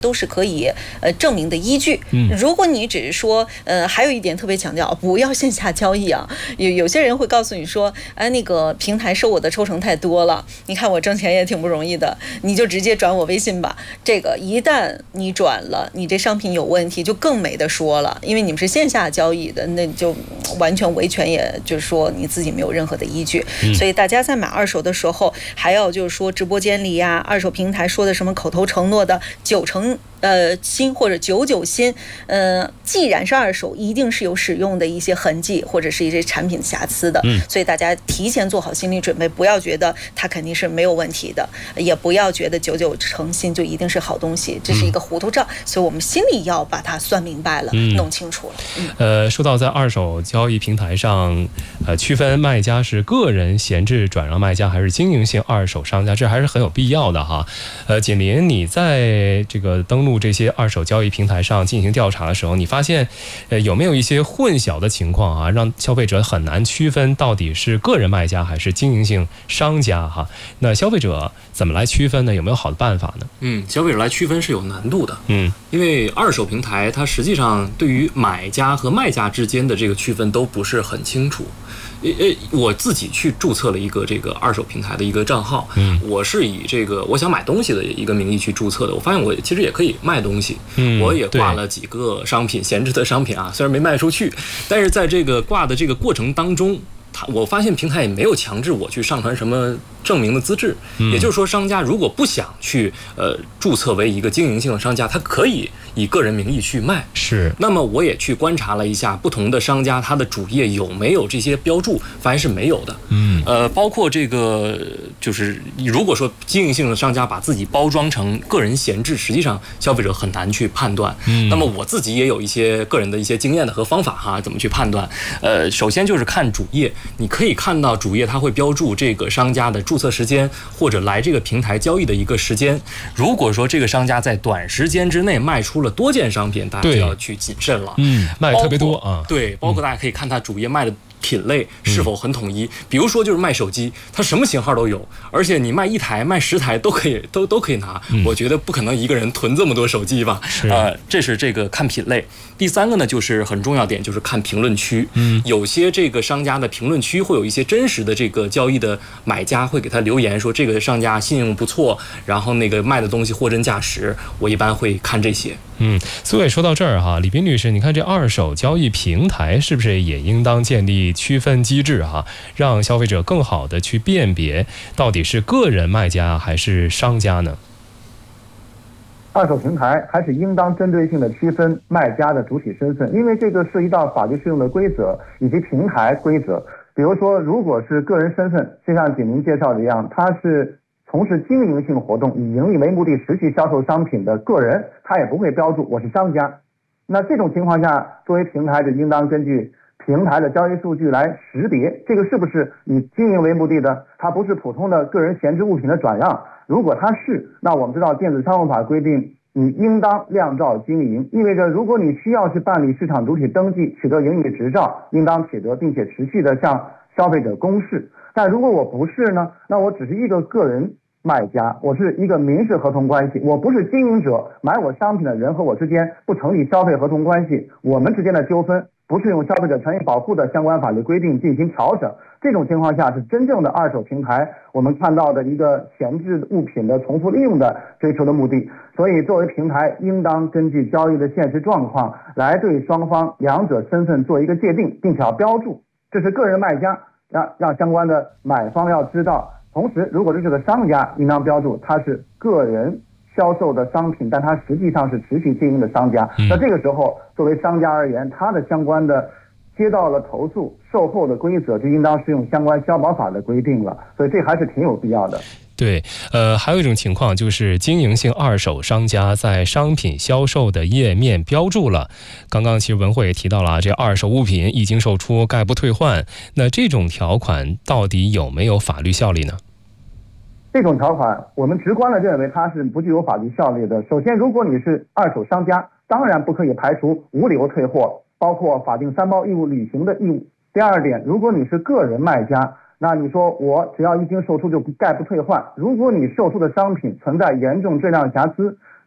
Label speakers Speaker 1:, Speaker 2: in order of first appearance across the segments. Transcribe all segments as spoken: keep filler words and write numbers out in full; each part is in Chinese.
Speaker 1: 都是可以呃证明的依据。
Speaker 2: 嗯，
Speaker 1: 如果你只是说呃，还有一点特别强调，不要线下交易啊。有有些人会告诉你说，哎，那个平台收我的抽成太多了，你看我挣钱也挺不容易的，你就直接转我微信吧。这个一旦你转了，你这商品有问题，就更没得说了，因为你们是线下交易的，那就完全维权，也就是说你自己没有任何的依据。
Speaker 2: 嗯，
Speaker 1: 所以大家在买二手的时候，还要就是说直播间里呀、二手平台说的什么口头承诺的九成。呃，新或者九九新，呃，既然是二手，一定是有使用的一些痕迹或者是一些产品瑕疵的，
Speaker 2: 嗯，
Speaker 1: 所以大家提前做好心理准备，不要觉得它肯定是没有问题的，也不要觉得九九成新就一定是好东西，这是一个糊涂账，嗯，所以我们心里要把它算明白了，嗯，弄清楚了。嗯，
Speaker 2: 呃，说到在二手交易平台上，呃，区分卖家是个人闲置转让卖家还是经营性二手商家，这还是很有必要的哈。呃，锦麟，你在这个登录这些二手交易平台上进行调查的时候，你发现呃有没有一些混淆的情况啊，让消费者很难区分到底是个人卖家还是经营性商家哈？那消费者怎么来区分呢？有没有好的办法呢？
Speaker 3: 嗯，消费者来区分是有难度的。
Speaker 2: 嗯，
Speaker 3: 因为二手平台它实际上对于买家和卖家之间的这个区分都不是很清楚。呃，我自己去注册了一个这个二手平台的一个账号，
Speaker 2: 嗯，
Speaker 3: 我是以这个我想买东西的一个名义去注册的。我发现我其实也可以卖东西，
Speaker 2: 嗯，
Speaker 3: 我也挂了几个商品，闲置的商品啊，虽然没卖出去，但是在这个挂的这个过程当中，他我发现平台也没有强制我去上传什么证明的资质，
Speaker 2: 嗯，
Speaker 3: 也就是说，商家如果不想去呃注册为一个经营性的商家，他可以以个人名义去卖。
Speaker 2: 是。
Speaker 3: 那么我也去观察了一下不同的商家，他的主页有没有这些标注，发现是没有的。
Speaker 2: 嗯，
Speaker 3: 呃，包括这个就是如果说经营性的商家把自己包装成个人闲置，实际上消费者很难去判断。
Speaker 2: 嗯，那
Speaker 3: 么我自己也有一些个人的一些经验的和方法哈，怎么去判断？呃，首先就是看主页，你可以看到主页它会标注这个商家的注册时间或者来这个平台交易的一个时间。如果说这个商家在短时间之内卖出了多件商品，大家就要去谨慎了。
Speaker 2: 嗯，卖的特别多啊。
Speaker 3: 对，包括大家可以看他主页卖的品类是否很统一，嗯，比如说就是卖手机，它什么型号都有，而且你卖一台卖十台都可以都都可以拿，嗯，我觉得不可能一个人囤这么多手机吧。呃，这是这个看品类。第三个呢，就是很重要点，就是看评论区。嗯，有些这个商家的评论区会有一些真实的这个交易的买家会给他留言说这个商家信用不错，然后那个卖的东西货真价实，我一般会看这些。
Speaker 2: 嗯，所以说到这儿哈，李斌律师，你看这二手交易平台是不是也应当建立区分机制哈，让消费者更好的去辨别到底是个人卖家还是商家呢？
Speaker 4: 二手平台还是应当针对性的区分卖家的主体身份，因为这个涉及到法律适用的规则以及平台规则。比如说，如果是个人身份，就像锦麟介绍的一样，他是从事经营性活动，以盈利为目的持续销售商品的个人，他也不会标注我是商家。那这种情况下，作为平台就应当根据平台的交易数据来识别这个是不是以经营为目的的，它不是普通的个人闲置物品的转让。如果它是，那我们知道电子商务法规定你应当亮照经营，意味着如果你需要去办理市场主体登记，取得营业执照，应当取得并且持续的向消费者公示。但如果我不是呢，那我只是一个个人卖家，我是一个民事合同关系，我不是经营者，买我商品的人和我之间不成立消费合同关系，我们之间的纠纷不是用消费者权益保护的相关法律规定进行调整，这种情况下是真正的二手平台我们看到的一个闲置物品的重复利用的追求的目的。所以作为平台应当根据交易的现实状况来对双方两者身份做一个界定，并且要标注这是个人卖家，让让相关的买方要知道。同时如果这是个商家，应当标注他是个人销售的商品，但他实际上是持续经营的商家。那这个时候作为商家而言，他的相关的接到了投诉售后的规则就应当适用相关消保法的规定了，所以这还是挺有必要的。
Speaker 2: 对，呃，还有一种情况就是经营性二手商家在商品销售的页面标注了，刚刚其实文慧也提到了，这二手物品一经售出概不退换，那这种条款到底有没有法律效力呢？
Speaker 4: 这种条款我们直观的认为它是不具有法律效力的。首先，如果你是二手商家，当然不可以排除无理由退货，包括法定三包义务履行的义务。第二点，如果你是个人卖家，那你说我只要一经售出就概不退换，如果你售出的商品存在严重质量瑕疵，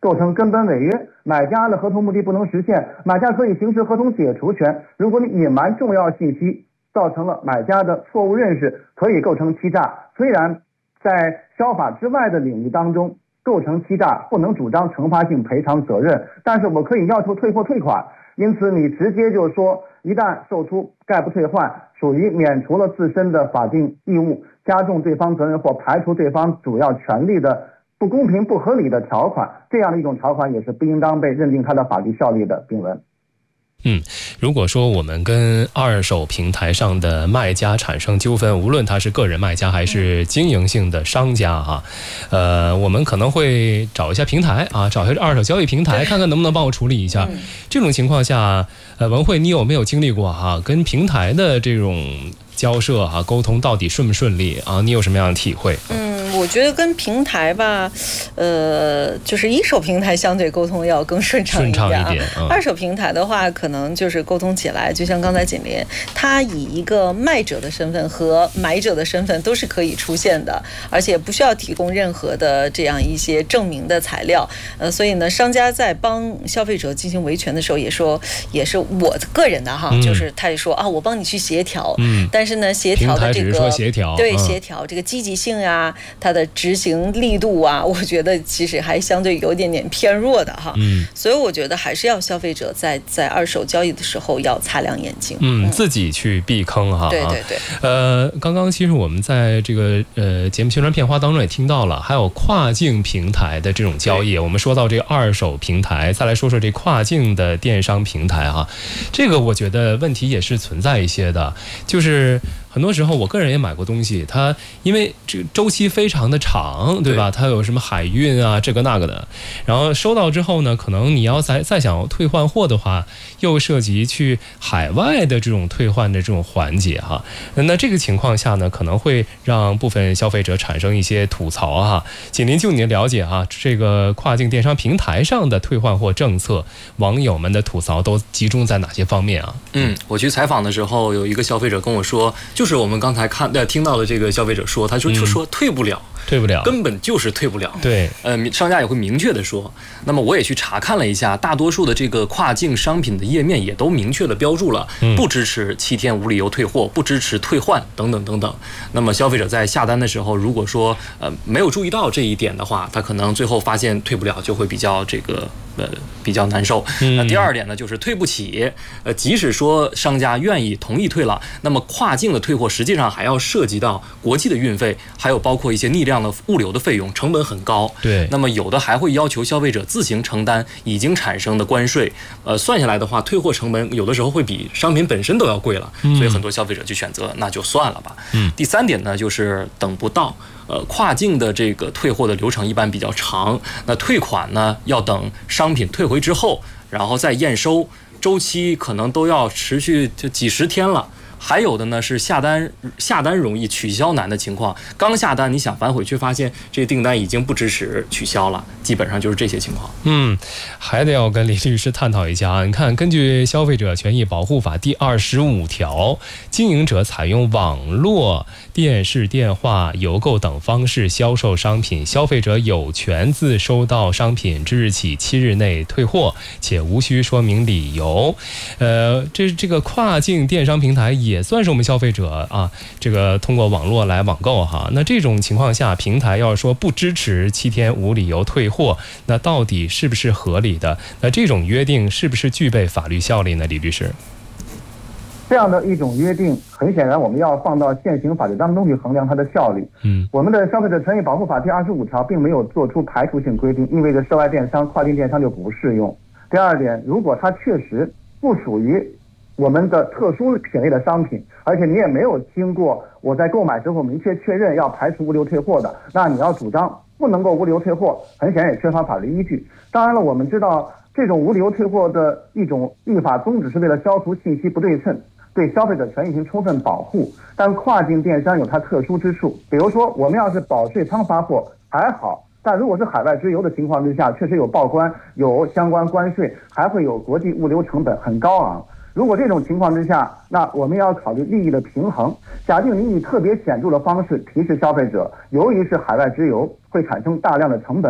Speaker 4: 构成根本违约，买家的合同目的不能实现，买家可以行使合同解除权。如果你隐瞒重要信息，造成了买家的错误认识，可以构成欺诈。虽然在消法之外的领域当中，构成欺诈不能主张惩罚性赔偿责任，但是我可以要求退货退款。因此你直接就说一旦售出概不退换，属于免除了自身的法定义务，加重对方责任或排除对方主要权利的不公平不合理的条款，这样的一种条款也是不应当被认定它的法律效力的并文。
Speaker 2: 嗯，如果说我们跟二手平台上的卖家产生纠纷，无论他是个人卖家还是经营性的商家哈，呃，我们可能会找一下平台啊，找一下二手交易平台，看看能不能帮我处理一下。嗯、这种情况下，呃，文慧，你有没有经历过哈，跟平台的这种交涉哈、啊，沟通到底顺不顺利啊？你有什么样的体会？
Speaker 1: 嗯，我觉得跟平台吧，呃，就是一手平台相对沟通要更顺畅一点、啊，顺畅一点。嗯、二手平台的话，可能就是沟通起来，就像刚才锦麟，他以一个卖者的身份和买者的身份都是可以出现的，而且不需要提供任何的这样一些证明的材料。呃，所以呢，商家在帮消费者进行维权的时候，也说，也是我个人的哈，嗯、就是他也说啊，我帮你去协调，嗯，但是呢，协调的这个
Speaker 2: 协调
Speaker 1: 对协调这个积极性呀，它的执行力度啊，我觉得其实还相对有点点偏弱的哈。嗯，所以我觉得还是要消费者在在二手交易的时候要擦亮眼睛，
Speaker 2: 嗯，嗯自己去避坑哈。
Speaker 1: 对对对。
Speaker 2: 呃，刚刚其实我们在这个呃节目宣传片花当中也听到了，还有跨境平台的这种交易。我们说到这个二手平台，再来说说这跨境的电商平台哈，这个我觉得问题也是存在一些的，就是很多时候我个人也买过东西，它因为这个周期非常的长，对吧？它有什么海运啊，这个那个的，然后收到之后呢，可能你要再再想退换货的话，又涉及去海外的这种退换的这种环节哈。那这个情况下呢，可能会让部分消费者产生一些吐槽哈。锦麟，就你的了解哈，这个跨境电商平台上的退换货政策，网友们的吐槽都集中在哪些方面啊？
Speaker 3: 嗯，我去采访的时候，有一个消费者跟我说，就是我们刚才看呃听到的这个消费者说，他说就说退不了。嗯
Speaker 2: 退不了，
Speaker 3: 根本就是退不了。
Speaker 2: 对，
Speaker 3: 呃，商家也会明确的说。那么我也去查看了一下，大多数的这个跨境商品的页面也都明确的标注了，嗯、不支持七天无理由退货，不支持退换等等等等。那么消费者在下单的时候，如果说呃没有注意到这一点的话，他可能最后发现退不了，就会比较这个呃比较难受。嗯、那第二点呢，就是退不起。呃，即使说商家愿意同意退了，那么跨境的退货实际上还要涉及到国际的运费，还有包括一些逆量的物流的费用，成本很高。
Speaker 2: 对，
Speaker 3: 那么有的还会要求消费者自行承担已经产生的关税。呃，算下来的话，退货成本有的时候会比商品本身都要贵了，嗯、所以很多消费者就选择那就算了吧。嗯。第三点呢，就是等不到。呃，跨境的这个退货的流程一般比较长，那退款呢要等商品退回之后，然后再验收，周期可能都要持续就几十天了。还有的呢是下单下单容易取消难的情况，刚下单你想反悔，却发现这个订单已经不支持取消了，基本上就是这些情况。
Speaker 2: 嗯，还得要跟李律师探讨一下啊。你看，根据《消费者权益保护法》第二十五条，经营者采用网络、电视、电话、邮购等方式销售商品，消费者有权自收到商品之日起七日内退货，且无需说明理由。呃，这这个跨境电商平台也也算是我们消费者啊，这个通过网络来网购哈。那这种情况下，平台要说不支持七天无理由退货，那到底是不是合理的？那这种约定是不是具备法律效力呢？李律师，
Speaker 4: 这样的一种约定，很显然我们要放到现行法律当中去衡量它的效力。嗯，我们的《消费者权益保护法》第二十五条并没有做出排除性规定，意味着涉外电商、跨境电商就不适用。第二点，如果它确实不属于我们的特殊品类的商品，而且你也没有经过我在购买之后明确确认要排除物流退货的，那你要主张不能够物流退货，很显然也缺乏法律依据。当然了，我们知道这种无理由退货的一种立法宗旨是为了消除信息不对称，对消费者权益进行充分保护。但跨境电商有它特殊之处，比如说我们要是保税仓发货还好，但如果是海外直邮的情况之下，确实有报关，有相关关税，还会有国际物流成本很高昂。如果这种情况之下，那我们要考虑利益的平衡。假定你以特别显著的方式提示消费者，由于是海外直邮，会产生大量的成本。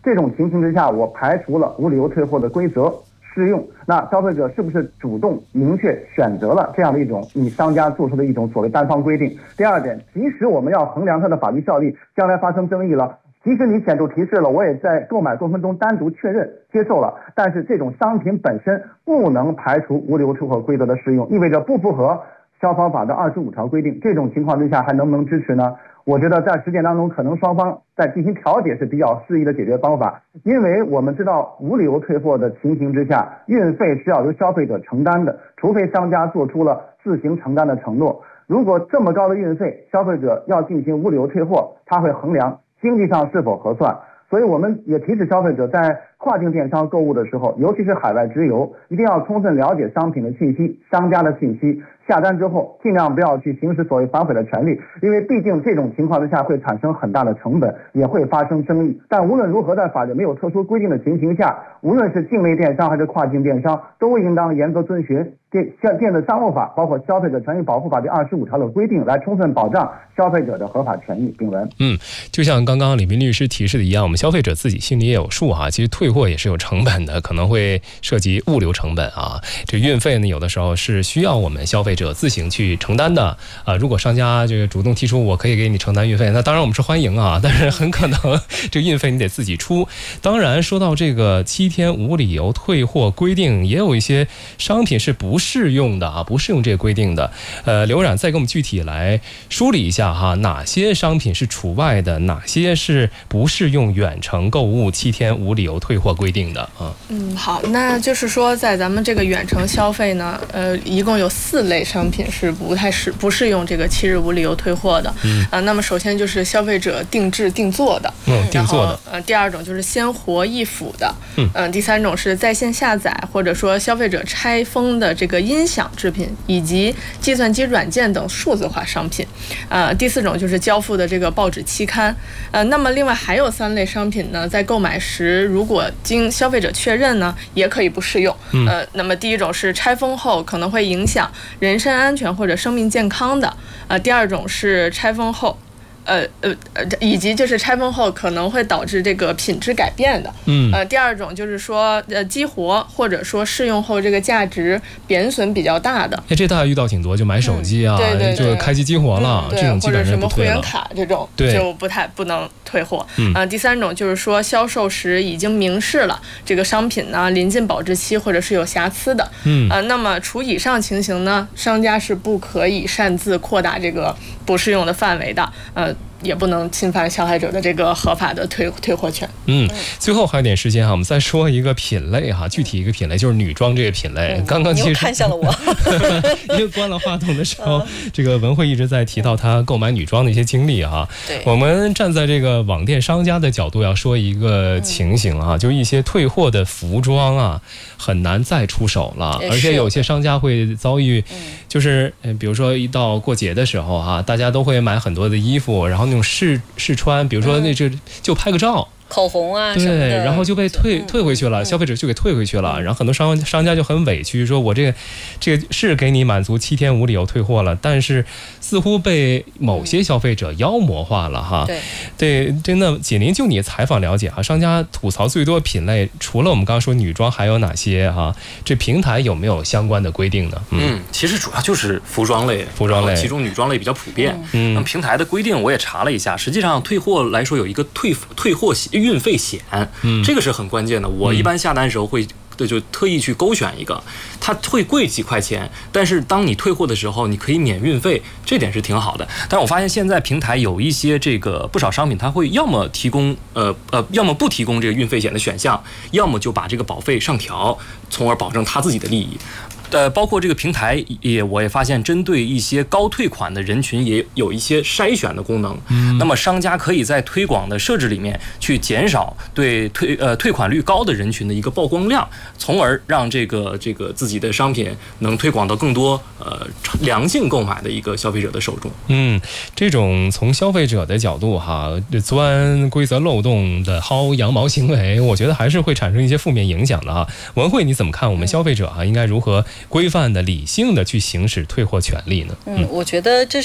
Speaker 4: 这种情形之下，我排除了无理由退货的规则适用，那消费者是不是主动明确选择了这样的一种你商家做出的一种所谓单方规定？第二点，即使我们要衡量它的法律效力，将来发生争议了，即使你显著提示了，我也在购买过程中单独确认接受了，但是这种商品本身不能排除无理由退货规则的适用，意味着不符合消防法的二十五条规定。这种情况之下还能不能支持呢？我觉得在实践当中，可能双方在进行调解是比较适宜的解决方法，因为我们知道无理由退货的情形之下，运费是要由消费者承担的，除非商家做出了自行承担的承诺。如果这么高的运费，消费者要进行无理由退货，他会衡量经济上是否合算。所以我们也提示消费者在跨境电商购物的时候，尤其是海外直邮，一定要充分了解商品的信息、商家的信息，下单之后尽量不要去行使所谓反悔的权利，因为毕竟这种情况之下会产生很大的成本，也会发生争议。但无论如何，在法律没有特殊规定的情形下，无论是境内电商还是跨境电商，都应当严格遵循电电子商务法，包括消费者权益保护法第二十五条的规定，来充分保障消费者的合法权益。并文，
Speaker 2: 嗯，就像刚刚李斌律师提示的一样，我们消费者自己心里也有数哈。其实退货也是有成本的，可能会涉及物流成本啊。这运费呢，有的时候是需要我们消费者自行去承担的啊。如果商家这个主动提出我可以给你承担运费，那当然我们是欢迎啊，但是很可能这个运费你得自己出。当然，说到这个七天无理由退货规定，也有一些商品是不适用的啊，不适用这个规定的。呃，刘冉再给我们具体来梳理一下哈，哪些商品是除外的，哪些是不适用远程购物七天无理由退货规定的啊？
Speaker 5: 嗯，好，那就是说，在咱们这个远程消费呢，呃，一共有四类商品是不太适不适用这个七日无理由退货的。嗯啊，那么首先就是消费者定制定做的，
Speaker 2: 嗯，定做的。
Speaker 5: 呃，第二种就是鲜活易腐的，
Speaker 2: 嗯、
Speaker 5: 呃，第三种是在线下载或者说消费者拆封的这个音响制品以及计算机软件等数字化商品，呃，第四种就是交付的这个报纸期刊，呃，那么另外还有三类商品呢，在购买时如果经消费者确认呢，也可以不适用。
Speaker 2: 嗯、
Speaker 5: 呃，那么第一种是拆封后可能会影响人身安全或者生命健康的，呃，第二种是拆封后。呃呃呃，以及就是拆封后可能会导致这个品质改变的，
Speaker 2: 嗯，
Speaker 5: 呃，第二种就是说呃激活或者说试用后这个价值贬损比较大的，
Speaker 2: 哎，这大家遇到挺多，就买手机啊，
Speaker 5: 嗯、对对对
Speaker 2: 就开机激活了，
Speaker 5: 嗯、
Speaker 2: 这种基本上不退了。
Speaker 5: 或者什么会员卡这种，
Speaker 2: 对，
Speaker 5: 就不太不能退货。
Speaker 2: 嗯，
Speaker 5: 呃，第三种就是说销售时已经明示了这个商品呢临近保质期或者是有瑕疵的，
Speaker 2: 嗯，
Speaker 5: 呃，那么除以上情形呢，商家是不可以擅自扩大这个不适用的范围的，呃。也不能侵犯消费者的这个合法的退退货权。
Speaker 2: 嗯，最后还有点时间哈，我们再说一个品类哈，具体一个品类就是女装这个品类。嗯、刚刚其实
Speaker 1: 看向了我，
Speaker 2: 因为关了话筒的时候，嗯、这个文慧一直在提到她购买女装的一些经历哈。
Speaker 1: 对，
Speaker 2: 我们站在这个网店商家的角度要说一个情形啊，嗯、就一些退货的服装啊，很难再出手了，而且有些商家会遭遇，就是嗯，比如说一到过节的时候哈，大家都会买很多的衣服，然后。那种试试穿，比如说那这就拍个照，
Speaker 1: 口红啊，
Speaker 2: 对，然后就被退退回去了，消费者就给退回去了，然后很多商商家就很委屈，说我这个这个是给你满足七天无理由退货了，但是似乎被某些消费者妖魔化了哈。
Speaker 1: 对，
Speaker 2: 对，真的，锦麟就你采访了解哈，商家吐槽最多品类，除了我们刚刚说女装，还有哪些哈？这平台有没有相关的规定呢？
Speaker 3: 嗯，其实主要就是服装类，
Speaker 2: 服装类，
Speaker 3: 其中女装类比较普遍。
Speaker 2: 嗯，
Speaker 3: 那么平台的规定我也查了一下，实际上退货来说有一个退退货运费险，嗯，这个是很关键的。我一般下单的时候会就特意去勾选一个，它会贵几块钱，但是当你退货的时候，你可以免运费，这点是挺好的。但是我发现现在平台有一些这个不少商品，它会要么提供呃呃，要么不提供这个运费险的选项，要么就把这个保费上调，从而保证他自己的利益。呃，包括这个平台也，我也发现针对一些高退款的人群也有一些筛选的功能。嗯，那么商家可以在推广的设置里面去减少对退呃退款率高的人群的一个曝光量，从而让这个这个自己的商品能推广到更多呃良性购买的一个消费者的手中。
Speaker 2: 嗯，这种从消费者的角度哈，钻规则漏洞的薅羊毛行为，我觉得还是会产生一些负面影响的哈。文慧，你怎么看？我们消费者哈应该如何规范的、理性的去行使退货权利呢？
Speaker 1: 嗯，我觉得这是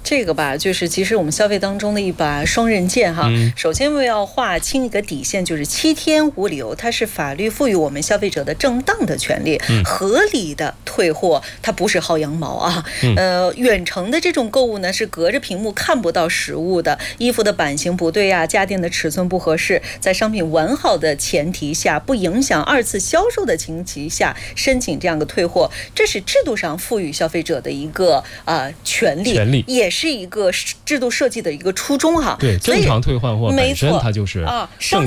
Speaker 1: 这个吧，就是其实我们消费当中的一把双刃剑哈。
Speaker 2: 嗯、
Speaker 1: 首先我要划清一个底线，就是七天无理由，它是法律赋予我们消费者的正当的权利，
Speaker 2: 嗯、
Speaker 1: 合理的退货，它不是薅羊毛啊。嗯、呃，远程的这种购物呢，是隔着屏幕看不到实物的，衣服的版型不对啊，家电的尺寸不合适，在商品完好的前提下，不影响二次销售的情形下，申请这样的退货，这是制度上赋予消费者的一个啊、呃、权利，
Speaker 2: 权利
Speaker 1: 也是一个制度设计的一个初衷哈。
Speaker 2: 对，正常退换货本身它就是
Speaker 1: 啊，
Speaker 2: 正